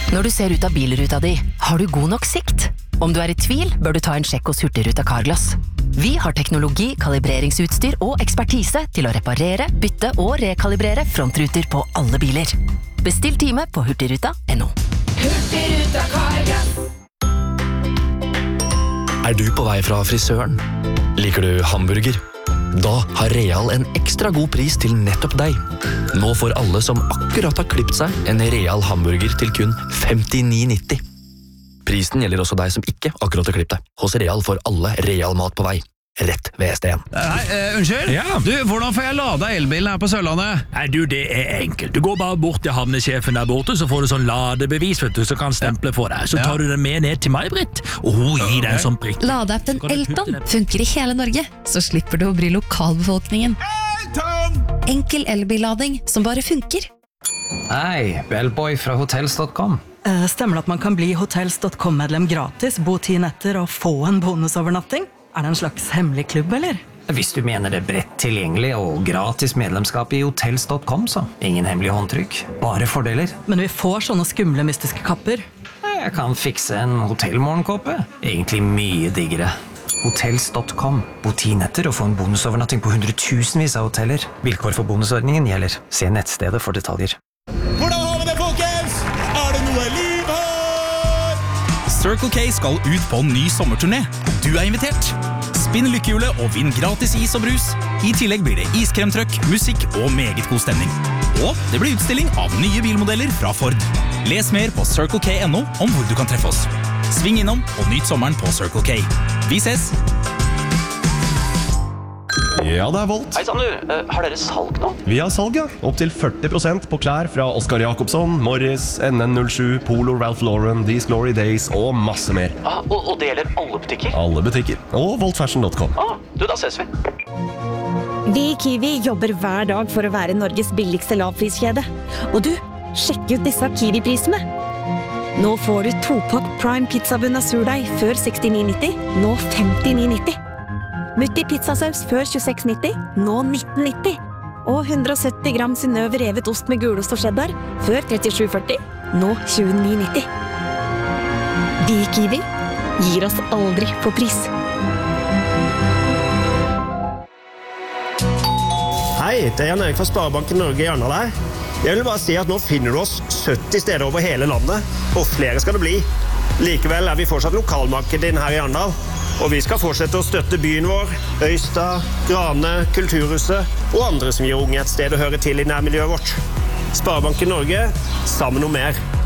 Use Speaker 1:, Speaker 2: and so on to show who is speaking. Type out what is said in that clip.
Speaker 1: Når du ser ut av bilruta di, har du god nok sikt? Om du I tvil, bør du ta en sjekk hos Hurtigruten Carglass. Vi har teknologi, kalibreringsutstyr og ekspertise til å reparere, bytte og rekalibrere frontruter på alle biler. Bestill time på hurtigruta.no.
Speaker 2: Hurtigruten Carglass.
Speaker 3: Du på vei fra frisøren? Liker du hamburger? Da har Real en ekstra god pris til nettopp deg. Nå får alle som akkurat har klippet seg en Real hamburger til kun 59,90. Prisen gjelder også deg som ikke akkurat har klippet deg. Hos Real får alle Real mat på vei. Rett ved ST1.
Speaker 4: Unnskyld?
Speaker 5: Ja.
Speaker 4: Du, hvordan får jeg lada elbilen her på Sørlandet?
Speaker 5: Nei, du, det enkelt. Du går bare bort til havnesjefen der borte, så får du sånn ladebevis, vet du, så kan stemple for deg. Så tar du den med ned til meg, Britt, og hun gir deg en sånn prikk.
Speaker 6: Ladeappen Elton funker I hele Norge, så slipper du å bli lokalbefolkningen. Enkel elbillading som bare funker.
Speaker 7: Hei, Bellboy fra hotels.com.
Speaker 8: Stemmer det at man kan bli hotels.com-medlem gratis, bo 10 netter og få en bonusovernatting? Det en slags hemmelig klubb, eller?
Speaker 7: Hvis du mener det bredt tilgjengelig og gratis medlemskap I hotels.com, så ingen hemmelig håndtrykk, bare fordeler.
Speaker 8: Men vi får sånne skumle mystiske kapper.
Speaker 7: Jeg kan fikse en hotellmorgenkåpe. Egentlig mye diggere. Hotels.com. Bo 10 netter og få en bonusovernatting på 100,000vis av hoteller. Vilkår for bonusordningen gjelder. Se nettstedet for detaljer.
Speaker 9: Hvordan har vi det, folkens? Det noe liv her?
Speaker 10: Circle K skal ut på en ny sommerturné. Du invitert. Spinn lykkehjulet og vinn gratis is og brus. I tillegg blir det iskremtrøkk, musikk og meget god stemning. Og det blir utstilling av nye bilmodeller fra Ford. Les mer på CircleK.no om hvor du kan treffe oss. Sving innom og nyt sommeren på Circle K. Vi ses!
Speaker 11: Ja, det Volt.
Speaker 3: Hei, sann du. Har dere salg nå?
Speaker 11: Vi har salg, ja. Opp til 40% på klær fra Oscar Jacobsson, Morris, NN07, Polo, Ralph Lauren, These Glory Days og masse mer.
Speaker 3: Og det gjelder alle butikker?
Speaker 11: Alle butikker. Og voltfashion.com.
Speaker 3: Da ses vi.
Speaker 12: Vi I Kiwi jobber hver dag for å være Norges billigste lavpriskjede. Og du, sjekk ut disse Kiwi-prisene. Nå får du 2-pakk Prime pizzabunn av surdeig før 69,90, nå 59,90. Mutti pizzasaus før 26,90, nå 19,90. Og 170 gram Synnøve revet ost med gulost og cheddar før 37,40, nå 29,90. Vi I Kiwi gir oss aldri på pris.
Speaker 13: Hei, det Jan Erik fra Sparebanken Norge I Arendal her. Jeg vil bare si at nå finner du oss 70 steder over hele landet, og flere skal det bli. Likevel vi fortsatt lokalmarked inn her I Arendal, og vi skal fortsette å støtte byen vår, Øystad, Grane, Kulturhuset og andre som gir unge et sted å høre til I nærmiljøet vårt. Sparebanken Norge, sammen om mer.